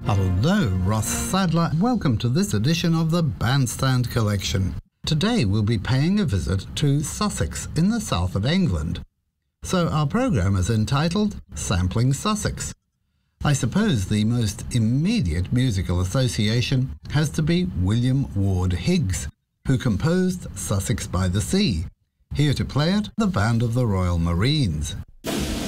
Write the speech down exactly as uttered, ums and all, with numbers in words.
Hello, Ross Sadler. Welcome to this edition of the Bandstand Collection. Today we'll be paying a visit to Sussex in the south of England. So our programme is entitled Sampling Sussex. I suppose the most immediate musical association has to be William Ward Higgs, who composed Sussex by the Sea. Here to play it, the Band of the Royal Marines.